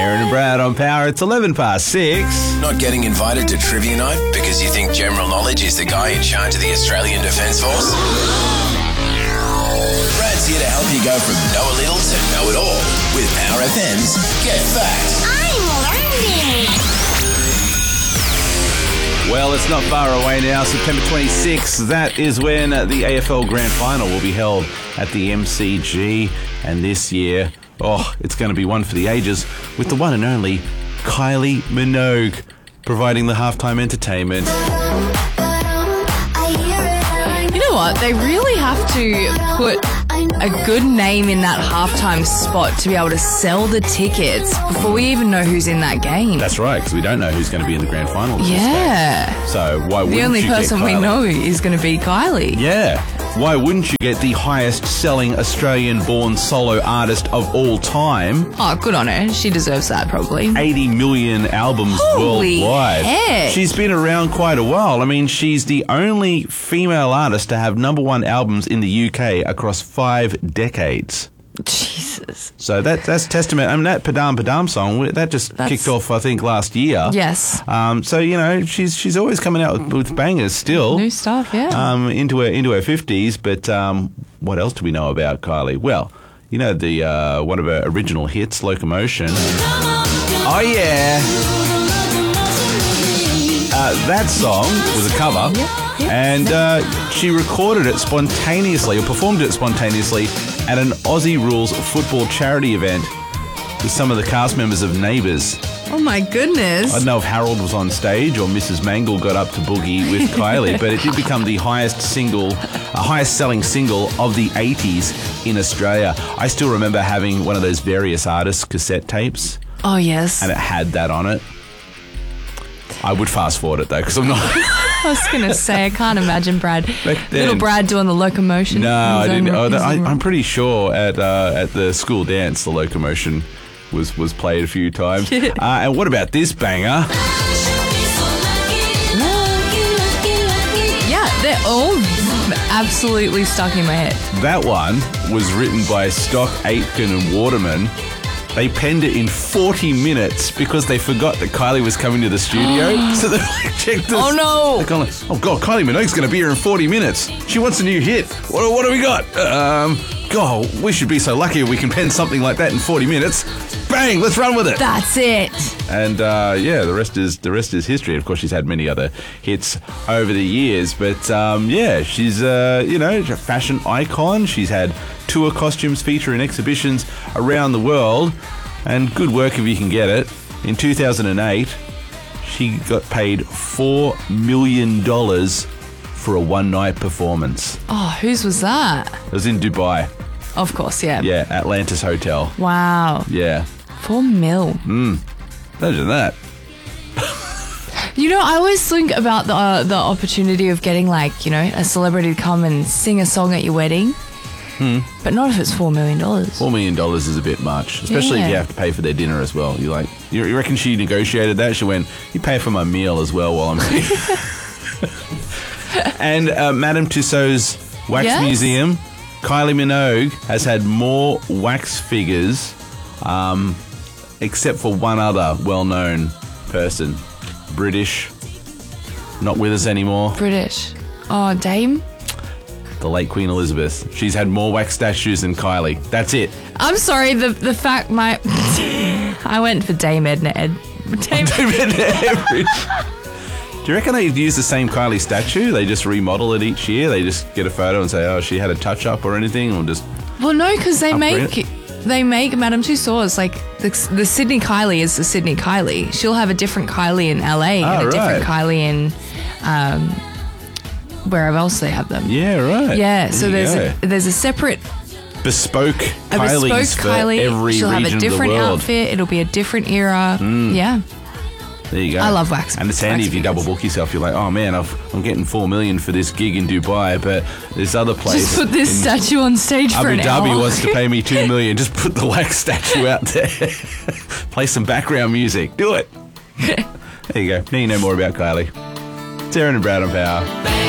Aaron and Brad on Power. It's 11 past 6. Not getting invited to trivia night because you think general knowledge is the guy in charge of the Australian Defence Force? Brad's here to help you go from know a little to know it all with Power FM's Get Fact. I'm learning. Well, it's not far away now. September 26th. That is when the AFL Grand Final will be held at the MCG. And this year, it's going to be one for the ages with the one and only Kylie Minogue providing the halftime entertainment. You know what? They really have to put a good name in that halftime spot to be able to sell the tickets before we even know who's in that game. That's right, because we don't know who's going to be in the grand final. Yeah. So why wouldn't you The only person get we Kylie? know is going to be Kylie. Yeah. Why wouldn't you get the highest selling Australian-born solo artist of all time? Oh, good on her. She deserves that, probably. 80 million albums Holy worldwide. heck. She's been around quite a while. I mean, she's the only female artist to have number one albums in the UK across 5 decades. Jesus. So that's testament. I mean, that Padam Padam song, that just kicked off, I think, last year. Yes. So, you know, she's always coming out with bangers still. New stuff, yeah. Into her 50s. But what else do we know about Kylie? Well, you know, the one of her original hits, Locomotion. Oh, yeah. That song was a cover. And she recorded it spontaneously, or performed it spontaneously, at an Aussie Rules football charity event with some of the cast members of Neighbours. Oh, my goodness. I don't know if Harold was on stage or Mrs. Mangle got up to boogie with Kylie, but it did become the highest selling single of the 80s in Australia. I still remember having one of those Various Artists cassette tapes. Oh, yes. And it had that on it. I would fast forward it, though, because I'm not... I was going to say, I can't imagine Brad, then- little Brad doing the Locomotion. No, I in his didn't. own- I'm pretty sure at the school dance, the Locomotion was played a few times. And what about this banger? Yeah, they're all absolutely stuck in my head. That one was written by Stock, Aitken and Waterman. They penned it in 40 minutes because they forgot that Kylie was coming to the studio. So they're like, check this. Oh, no. They're kind of like, oh, God, Kylie Minogue's going to be here in 40 minutes. She wants a new hit. What do we got? God, we should be so lucky if we can pen something like that in 40 minutes. Bang, let's run with it. That's it. And the rest is history. Of course, she's had many other hits over the years, but she's a fashion icon. She's had tour costumes feature in exhibitions around the world, and good work if you can get it. In 2008, she got paid $4 million for a one-night performance. Oh, whose was that? It was in Dubai. Of course, yeah. Yeah, Atlantis Hotel. Wow. Yeah. $4 million. Imagine that. You know, I always think about the opportunity of getting, like, you know, a celebrity to come and sing a song at your wedding. But not if it's $4 million. $4 million is a bit much, especially if you have to pay for their dinner as well. You reckon she negotiated that? She went, you pay for my meal as well while I'm here. And Madame Tussauds Wax Museum, Kylie Minogue has had more wax figures, except for one other well-known person. British, not with us anymore. British. Oh, Dame? The late Queen Elizabeth. She's had more wax statues than Kylie. That's it. I'm sorry, the fact I went for Dame Edna Ed. Dame Do you reckon they use the same Kylie statue? They just remodel it each year? They just get a photo and say, oh, she had a touch-up or anything? Or just... Well, no, because they Upgrade make Madame Tussauds, like, the Sydney Kylie is the Sydney Kylie. She'll have a different Kylie in LA and a different Kylie in wherever else they have them. Yeah, right. Yeah, so there's a separate... Bespoke Kylies for Kylie. every She'll region have a of the different world. outfit. It'll be a different era. Yeah. There you go. I love wax. And it's handy if you double book yourself. You're like, oh man, I'm getting $4 million for this gig in Dubai, but this other place Just put this statue on stage for an Abu hour. Dhabi wants to pay me $2 million. Just put the wax statue out there. Play some background music. Do it. There you go. Now you know more about Kylie. It's Aaron and Brad on Power.